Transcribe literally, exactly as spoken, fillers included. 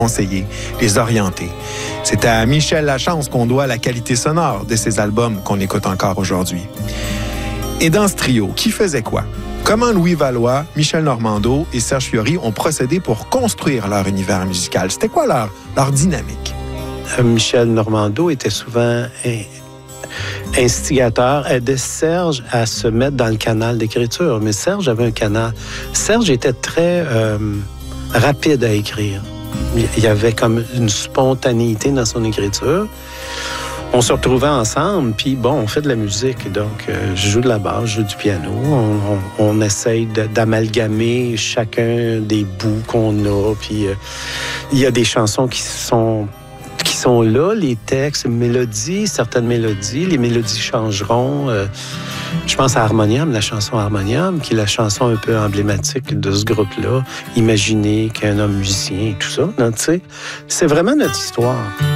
conseiller, les orienter. C'est à Michel Lachance qu'on doit la qualité sonore de ces albums qu'on écoute encore aujourd'hui. Et dans ce trio, qui faisait quoi? Comment Louis Valois, Michel Normando et Serge Fiori ont procédé pour construire leur univers musical? C'était quoi leur, leur dynamique? Euh, Michel Normando était souvent instigateur, aidait Serge à se mettre dans le canal d'écriture. Mais Serge avait un canal. Serge était très euh, rapide à écrire. Il y avait comme une spontanéité dans son écriture. On se retrouvait ensemble, puis bon, on fait de la musique. Donc, euh, je joue de la basse, je joue du piano. On, on, on essaye de, d'amalgamer chacun des bouts qu'on a. Puis, euh, il y a des chansons qui sont, qui sont là, les textes, les mélodies, certaines mélodies. Les mélodies changeront. Euh, je pense à Harmonium, la chanson Harmonium, qui est la chanson un peu emblématique de ce groupe-là. Imaginez qu'un homme musicien et tout ça. Donc, tu sais, c'est vraiment notre histoire.